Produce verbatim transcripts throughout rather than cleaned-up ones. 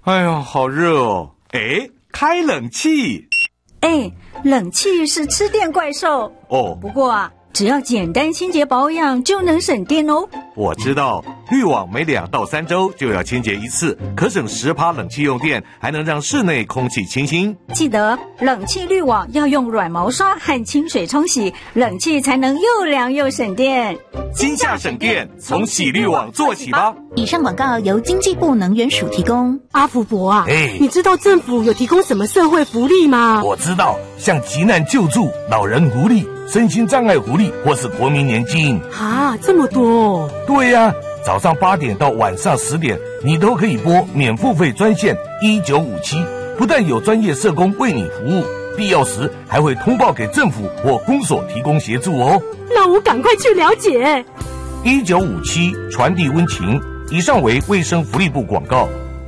哎呀，好热哦！哎，开冷气。 哎，冷气是吃电怪兽哦。 不过啊，只要简单清洁保养就能省电哦。 我知道，滤网每两到三周就要清洁一次，可省十趴冷气用电，还能让室内空气清新。 记得冷气滤网要用软毛刷和清水冲洗，冷气才能又凉又省电。 今夏省电，从洗滤网做起吧。 以上广告由经济部能源署提供。 阿福伯啊， 哎， 你知道政府有提供什么社会福利吗？ 我知道，像急难救助、老人福利、身心障碍福利或是国民年金。 啊，这么多哦。 对呀、啊，早上八点到晚上十点，你都可以拨免付费专线一九五七，不但有专业社工为你服务，必要时还会通报给政府或公所提供协助哦。 那我赶快去了解。 一九五七传递温情，以上为卫生福利部广告。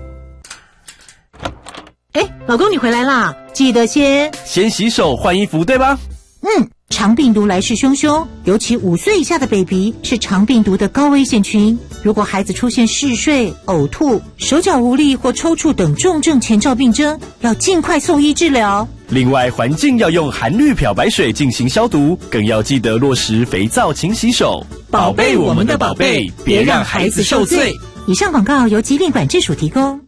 哎，老公你回来啦，记得先先洗手换衣服，对吧？ 嗯，肠病毒来势汹汹，尤其五岁以下的 baby 是肠病毒的高危险群。如果孩子出现嗜睡、呕吐、手脚无力或抽搐等重症前兆病征，要尽快送医治疗。 另外，环境要用含氯漂白水进行消毒，更要记得落实肥皂勤洗手， 宝贝我们的宝贝，别让孩子受罪。以上广告由疾病管制署提供。